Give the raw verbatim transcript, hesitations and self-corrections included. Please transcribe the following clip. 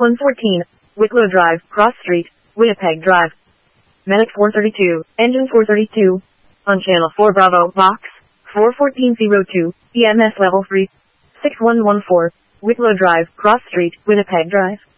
one fourteen, Wicklow Drive, Cross Street, Winnipeg Drive. Medic four thirty-two, Engine four thirty-two. On Channel four Bravo, Box four fourteen zero two, E M S Level three. six one one four, Wicklow Drive, Cross Street, Winnipeg Drive.